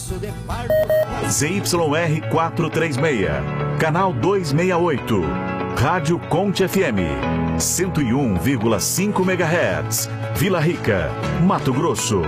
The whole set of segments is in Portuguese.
ZYR 436, canal 268, Rádio Conte FM, 101,5 MHz, Vila Rica, Mato Grosso.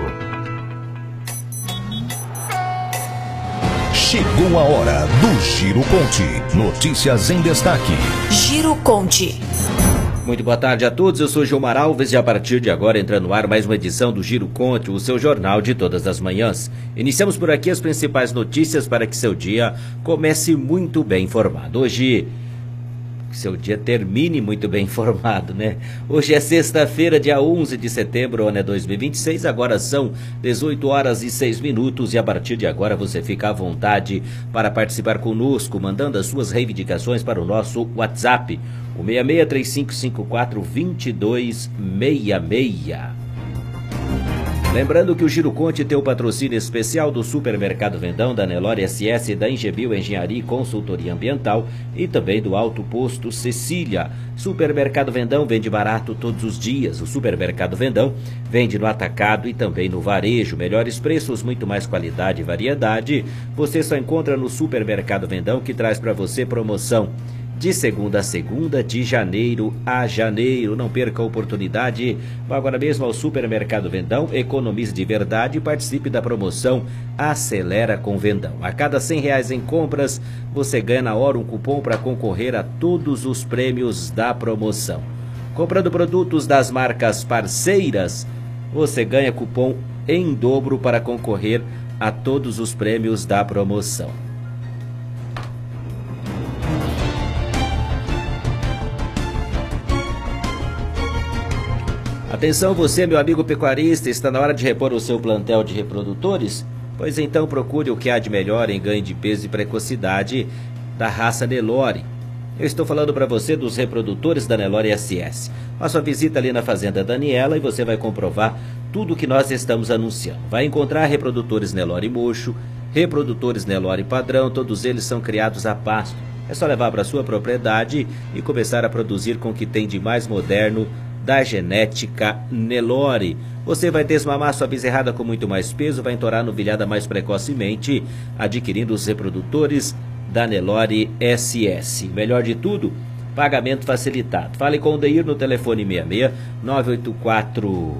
Chegou a hora do Giro Conte. Notícias em destaque. Giro Conte. Muito boa tarde a todos, eu sou Gilmar Alves e a partir de agora entra no ar mais uma edição do Giro Conte, o seu jornal de todas as manhãs. Iniciamos por aqui as principais notícias para que seu dia comece muito bem informado. Hoje, que seu dia termine muito bem informado, né? Hoje é sexta-feira, dia 11 de setembro, ano é 2026, agora são 18 horas e 6 minutos e a partir de agora você fica à vontade para participar conosco, mandando as suas reivindicações para o nosso WhatsApp, o 6635542266. Lembrando que o Giro Conte tem o patrocínio especial do Supermercado Vendão, da Nelore SS, da Engebio Engenharia e Consultoria Ambiental e também do Alto Posto Cecília. Supermercado Vendão vende barato todos os dias. O Supermercado Vendão vende no atacado e também no varejo. Melhores preços, muito mais qualidade e variedade. Você só encontra no Supermercado Vendão, que traz para você promoção de segunda a segunda, de janeiro a janeiro. Não perca a oportunidade. Vá agora mesmo ao Supermercado Vendão, economize de verdade e participe da promoção Acelera com Vendão. A cada R$100 em compras, você ganha na hora um cupom para concorrer a todos os prêmios da promoção. Comprando produtos das marcas parceiras, você ganha cupom em dobro para concorrer a todos os prêmios da promoção. Atenção você, meu amigo pecuarista, está na hora de repor o seu plantel de reprodutores? Pois então procure o que há de melhor em ganho de peso e precocidade da raça Nelore. Eu estou falando para você dos reprodutores da Nelore SS. Faça uma visita ali na Fazenda Daniela e você vai comprovar tudo o que nós estamos anunciando. Vai encontrar reprodutores Nelore mocho, reprodutores Nelore padrão, todos eles são criados a pasto. É só levar para sua propriedade e começar a produzir com o que tem de mais moderno da genética Nelore. Você vai desmamar sua bezerrada com muito mais peso, vai entorar novilhada mais precocemente, adquirindo os reprodutores da Nelore SS. Melhor de tudo, pagamento facilitado. Fale com o Deir no telefone 66 984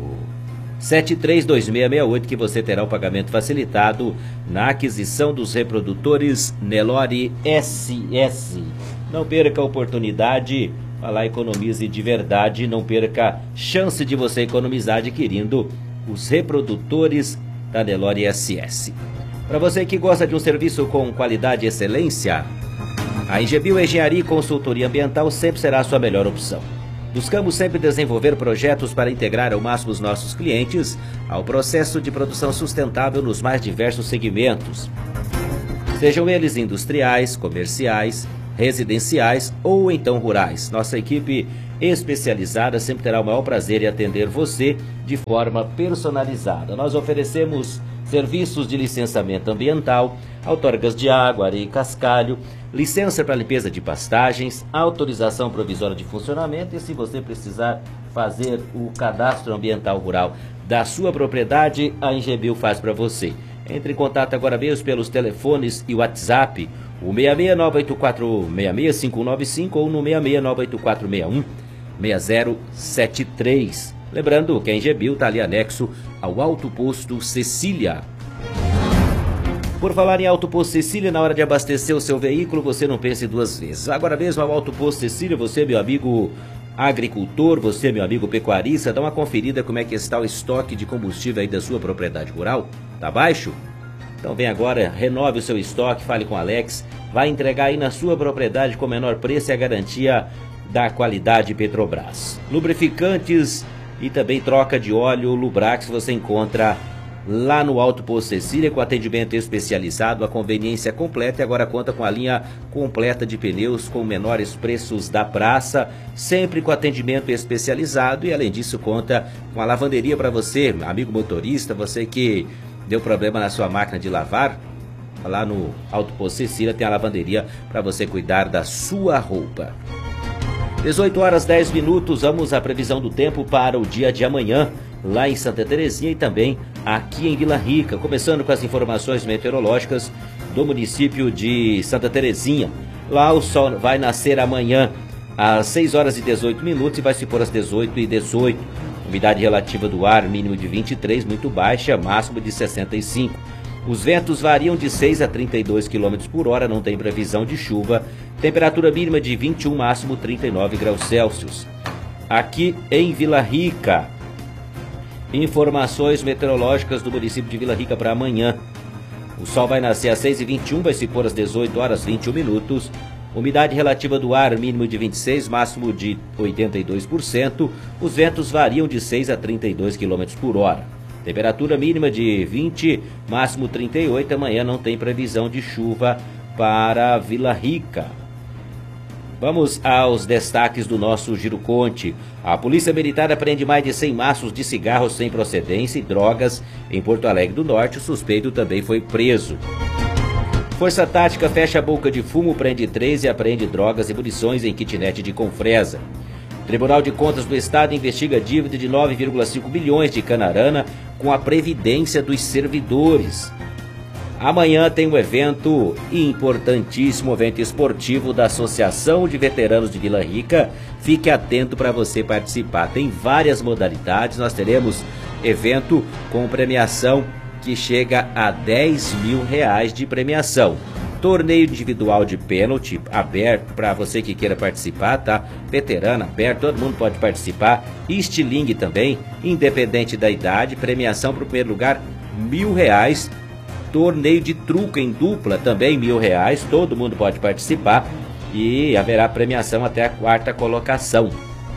732668 que você terá o pagamento facilitado na aquisição dos reprodutores Nelore SS. Não perca a oportunidade. Vá lá, economize de verdade, não perca chance de você economizar adquirindo os reprodutores da Nelore SS. Para você que gosta de um serviço com qualidade e excelência, a Engebio Engenharia e Consultoria Ambiental sempre será a sua melhor opção. Buscamos sempre desenvolver projetos para integrar ao máximo os nossos clientes ao processo de produção sustentável nos mais diversos segmentos. Sejam eles industriais, comerciais, residenciais ou então rurais. Nossa equipe especializada sempre terá o maior prazer em atender você de forma personalizada. Nós oferecemos serviços de licenciamento ambiental, outorgas de água, areia e cascalho, licença para limpeza de pastagens, autorização provisória de funcionamento e se você precisar fazer o cadastro ambiental rural da sua propriedade, a Engebio faz para você. Entre em contato agora mesmo pelos telefones e WhatsApp, o 66984665195 ou no 66984616073. Lembrando que a Engebio está ali anexo ao Alto Posto Cecília. Por falar em Alto Posto Cecília, na hora de abastecer o seu veículo, você não pense duas vezes. Agora mesmo ao Alto Posto Cecília, você, meu amigo agricultor, você, meu amigo pecuarista, dá uma conferida como é que está o estoque de combustível aí da sua propriedade rural. Tá baixo? Então vem agora, renove o seu estoque, fale com o Alex, vai entregar aí na sua propriedade com o menor preço e a garantia da qualidade Petrobras. Lubrificantes e também troca de óleo Lubrax você encontra lá no Alto Posto Cecília com atendimento especializado, a conveniência completa e agora conta com a linha completa de pneus com menores preços da praça, sempre com atendimento especializado e além disso conta com a lavanderia para você, amigo motorista, você que deu problema na sua máquina de lavar, lá no Alto Posto Cecília tem a lavanderia para você cuidar da sua roupa. 18 horas 10 minutos, vamos à previsão do tempo para o dia de amanhã. lá em Santa Terezinha e também aqui em Vila Rica. Começando com as informações meteorológicas do município de Santa Terezinha. Lá o sol vai nascer amanhã às 6 horas e 18 minutos e vai se pôr às 18h18. Umidade relativa do ar mínimo de 23, muito baixa, máximo de 65. Os ventos variam de 6 a 32 km por hora, não tem previsão de chuva. Temperatura mínima de 21, máximo 39 graus Celsius. Aqui em Vila Rica, informações meteorológicas do município de Vila Rica para amanhã. O sol vai nascer às 6h21, vai se pôr às 18 horas 21 minutos. Umidade relativa do ar mínimo de 26, máximo de 82%. Os ventos variam de 6 a 32 km por hora. Temperatura mínima de 20, máximo 38. Amanhã não tem previsão de chuva para Vila Rica. Vamos aos destaques do nosso Giro Conte. A Polícia Militar apreende mais de 100 maços de cigarros sem procedência e drogas em Porto Alegre do Norte. O suspeito também foi preso. Força Tática fecha a boca de fumo, prende 3 e apreende drogas e munições em kitnet de Confresa. Tribunal de Contas do Estado investiga dívida de 9,5 bilhões de Canarana com a previdência dos servidores. Amanhã tem um evento importantíssimo, evento esportivo da Associação de Veteranos de Vila Rica. Fique atento para você participar. Tem várias modalidades. Nós teremos evento com premiação que chega a R$10 mil de premiação. Torneio individual de pênalti aberto para você que queira participar, tá? Veterano aberto, todo mundo pode participar. Estilingue também, independente da idade. Premiação para o primeiro lugar, R$1.000. Torneio de truco em dupla também R$1.000. Todo mundo pode participar e haverá premiação até a 4ª colocação.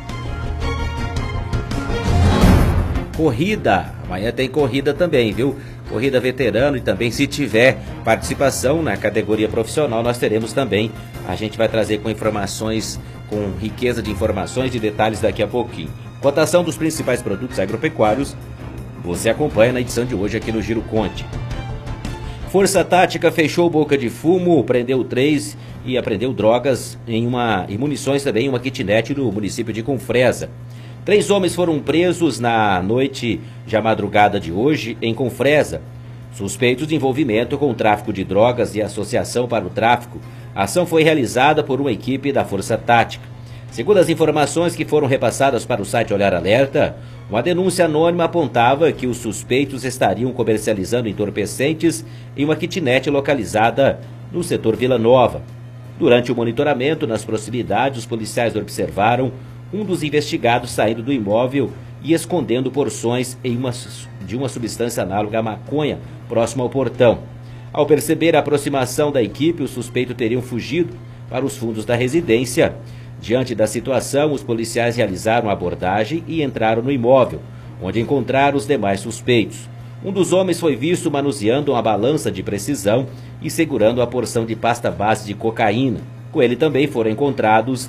Corrida, amanhã tem corrida também, viu? Corrida veterano e também se tiver participação na categoria profissional, nós teremos também. A gente vai trazer com informações, com riqueza de informações e detalhes daqui a pouquinho. Cotação dos principais produtos agropecuários, você acompanha na edição de hoje aqui no Giro Conte. Força Tática fechou boca de fumo, prendeu 3 e apreendeu drogas e munições também em uma kitnet no município de Confresa. 3 homens foram presos na noite já madrugada de hoje em Confresa, suspeitos de envolvimento com o tráfico de drogas e associação para o tráfico. A ação foi realizada por uma equipe da Força Tática. Segundo as informações que foram repassadas para o site Olhar Alerta, uma denúncia anônima apontava que os suspeitos estariam comercializando entorpecentes em uma kitnet localizada no setor Vila Nova. Durante o monitoramento nas proximidades, os policiais observaram um dos investigados saindo do imóvel e escondendo porções de uma substância análoga à maconha próximo ao portão. Ao perceber a aproximação da equipe, os suspeitos teriam fugido para os fundos da residência. Diante da situação, os policiais realizaram a abordagem e entraram no imóvel, onde encontraram os demais suspeitos. Um dos homens foi visto manuseando uma balança de precisão e segurando a porção de pasta base de cocaína. Com ele também foram encontrados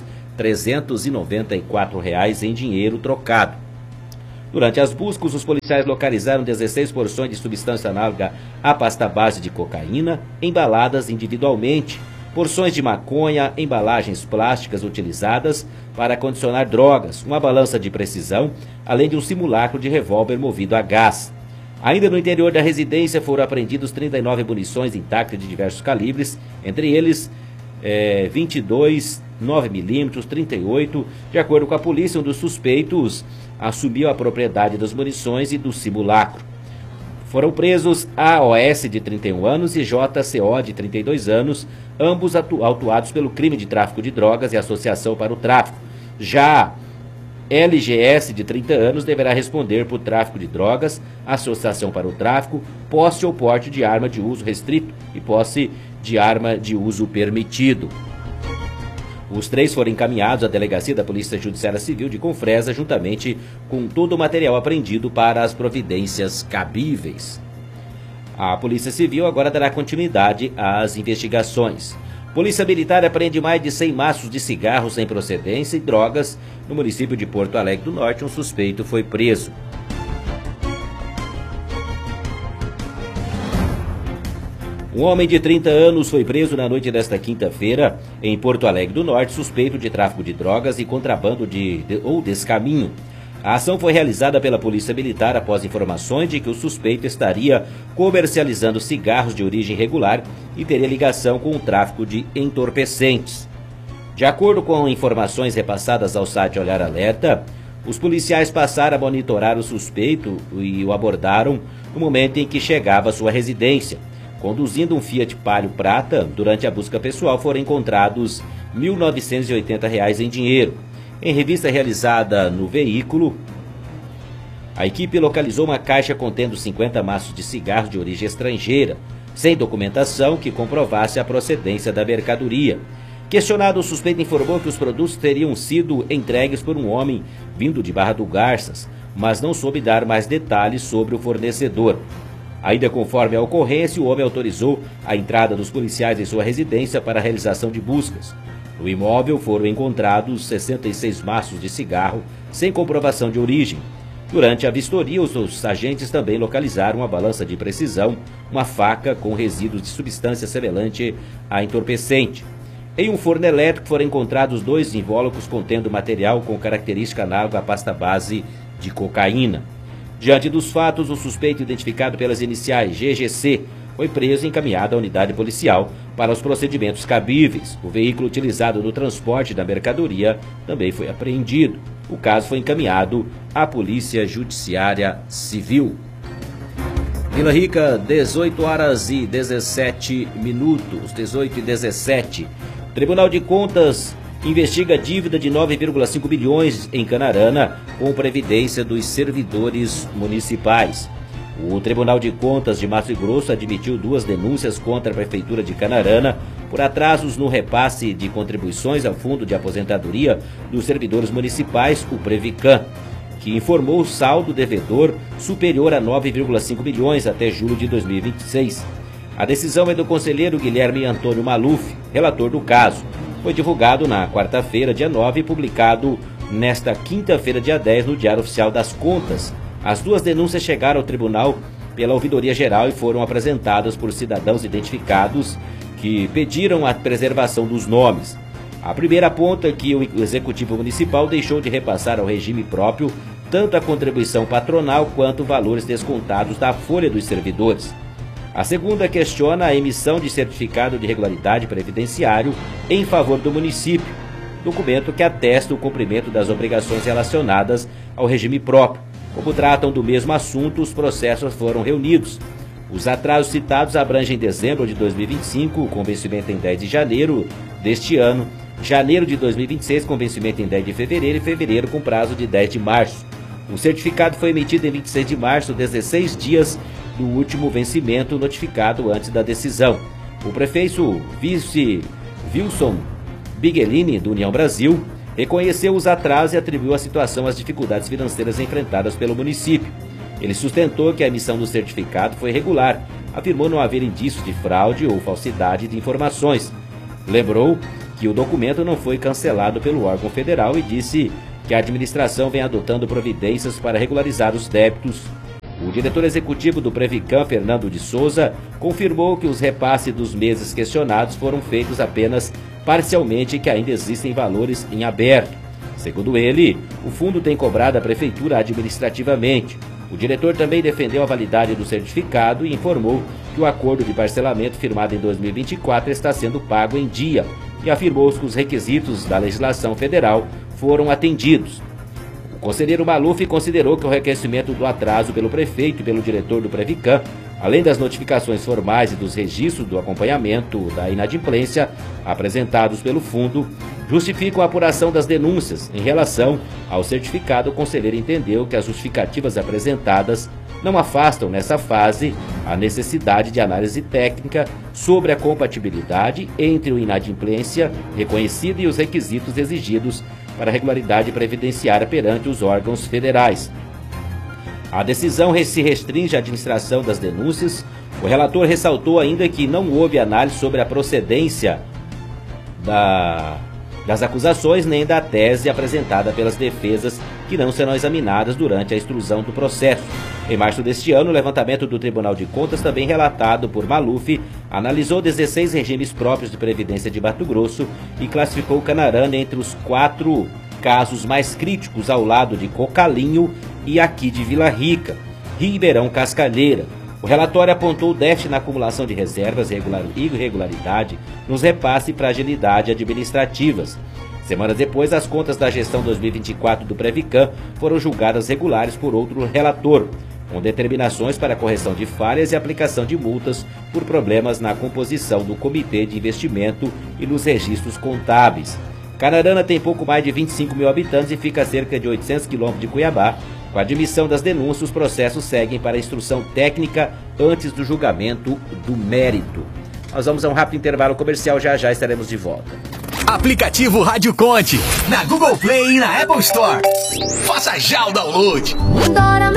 R$394 em dinheiro trocado. Durante as buscas, os policiais localizaram 16 porções de substância análoga à pasta base de cocaína, embaladas individualmente, porções de maconha, embalagens plásticas utilizadas para condicionar drogas, uma balança de precisão, além de um simulacro de revólver movido a gás. Ainda no interior da residência foram apreendidos 39 munições intactas de diversos calibres, entre eles 22, 9mm, 38. De acordo com a polícia, um dos suspeitos assumiu a propriedade das munições e do simulacro. Foram presos AOS de 31 anos e JCO de 32 anos, ambos autuados pelo crime de tráfico de drogas e associação para o tráfico. Já LGS de 30 anos deverá responder por tráfico de drogas, associação para o tráfico, posse ou porte de arma de uso restrito e posse de arma de uso permitido. Os 3 foram encaminhados à delegacia da Polícia Judiciária Civil de Confresa, juntamente com todo o material apreendido para as providências cabíveis. A Polícia Civil agora dará continuidade às investigações. Polícia Militar apreende mais de 100 maços de cigarros sem procedência e drogas no município de Porto Alegre do Norte. Um suspeito foi preso. Um homem de 30 anos foi preso na noite desta quinta-feira em Porto Alegre do Norte, suspeito de tráfico de drogas e contrabando ou descaminho. A ação foi realizada pela Polícia Militar após informações de que o suspeito estaria comercializando cigarros de origem irregular e teria ligação com o tráfico de entorpecentes. De acordo com informações repassadas ao site Olhar Alerta, os policiais passaram a monitorar o suspeito e o abordaram no momento em que chegava à sua residência. Conduzindo um Fiat Palio prata, durante a busca pessoal foram encontrados R$ 1.980 em dinheiro. Em revista realizada no veículo, a equipe localizou uma caixa contendo 50 maços de cigarros de origem estrangeira, sem documentação que comprovasse a procedência da mercadoria. Questionado, o suspeito informou que os produtos teriam sido entregues por um homem vindo de Barra do Garças, mas não soube dar mais detalhes sobre o fornecedor. Ainda conforme a ocorrência, o homem autorizou a entrada dos policiais em sua residência para a realização de buscas. No imóvel foram encontrados 66 maços de cigarro sem comprovação de origem. Durante a vistoria, os agentes também localizaram uma balança de precisão, uma faca com resíduos de substância semelhante a entorpecente. Em um forno elétrico foram encontrados 2 invólucros contendo material com característica análoga à pasta base de cocaína. Diante dos fatos, o suspeito, identificado pelas iniciais GGC, foi preso e encaminhado à unidade policial para os procedimentos cabíveis. O veículo utilizado no transporte da mercadoria também foi apreendido. O caso foi encaminhado à Polícia Judiciária Civil. Vila Rica, 18h17, 18h17. Tribunal de Contas investiga dívida de 9,5 bilhões em Canarana com previdência dos servidores municipais. O Tribunal de Contas de Mato Grosso admitiu 2 denúncias contra a Prefeitura de Canarana por atrasos no repasse de contribuições ao Fundo de Aposentadoria dos Servidores Municipais, o Prevican, que informou o saldo devedor superior a 9,5 bilhões até julho de 2026. A decisão é do conselheiro Guilherme Antônio Maluf, relator do caso. Foi divulgado na quarta-feira, dia 9, e publicado nesta quinta-feira, dia 10, no Diário Oficial das Contas. As 2 denúncias chegaram ao tribunal pela Ouvidoria Geral e foram apresentadas por cidadãos identificados que pediram a preservação dos nomes. A primeira aponta que o Executivo Municipal deixou de repassar ao regime próprio tanto a contribuição patronal quanto valores descontados da folha dos servidores. A segunda questiona a emissão de certificado de regularidade previdenciário em favor do município, documento que atesta o cumprimento das obrigações relacionadas ao regime próprio. Como tratam do mesmo assunto, os processos foram reunidos. Os atrasos citados abrangem dezembro de 2025, com vencimento em 10 de janeiro deste ano, janeiro de 2026, com vencimento em 10 de fevereiro e fevereiro com prazo de 10 de março. O certificado foi emitido em 26 de março, 16 dias do último vencimento notificado antes da decisão. O prefeito vice Wilson Bigelini, do União Brasil, reconheceu os atrasos e atribuiu a situação às dificuldades financeiras enfrentadas pelo município. Ele sustentou que a emissão do certificado foi regular, afirmou não haver indícios de fraude ou falsidade de informações. Lembrou que o documento não foi cancelado pelo órgão federal e disse que a administração vem adotando providências para regularizar os débitos. O diretor executivo do Prevican, Fernando de Souza, confirmou que os repasses dos meses questionados foram feitos apenas parcialmente e que ainda existem valores em aberto. Segundo ele, o fundo tem cobrado a prefeitura administrativamente. O diretor também defendeu a validade do certificado e informou que o acordo de parcelamento firmado em 2024 está sendo pago em dia e afirmou que os requisitos da legislação federal foram atendidos. O conselheiro Maluf considerou que o reconhecimento do atraso pelo prefeito e pelo diretor do Prevican, além das notificações formais e dos registros do acompanhamento da inadimplência apresentados pelo fundo, justificam a apuração das denúncias. Em relação ao certificado, o conselheiro entendeu que as justificativas apresentadas não afastam, nessa fase, a necessidade de análise técnica sobre a compatibilidade entre a inadimplência reconhecida e os requisitos exigidos para a regularidade previdenciária perante os órgãos federais. A decisão se restringe à administração das denúncias. O relator ressaltou ainda que não houve análise sobre a procedência das acusações nem da tese apresentada pelas defesas, que não serão examinadas durante a instrução do processo. Em março deste ano, o levantamento do Tribunal de Contas, também relatado por Maluf, analisou 16 regimes próprios de previdência de Mato Grosso e classificou Canarana entre os 4 casos mais críticos ao lado de Cocalinho e aqui de Vila Rica, Ribeirão Cascalheira. O relatório apontou déficit na acumulação de reservas e irregularidade nos repasses e fragilidade administrativas. Semanas depois, as contas da gestão 2024 do Previcam foram julgadas regulares por outro relator, com determinações para correção de falhas e aplicação de multas por problemas na composição do Comitê de Investimento e nos registros contábeis. Canarana tem pouco mais de 25 mil habitantes e fica a cerca de 800 quilômetros de Cuiabá. Com a admissão das denúncias, os processos seguem para a instrução técnica antes do julgamento do mérito. Nós vamos a um rápido intervalo comercial, já estaremos de volta. Aplicativo Rádio Conte, na Google Play e na Apple Store. Faça já o download.